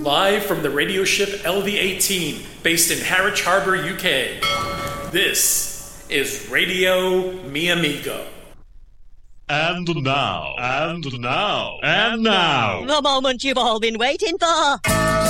Live from the radio ship LV-18, based in Harwich Harbour, UK. This is Radio Mi Amigo. And now. The moment you've all been waiting for.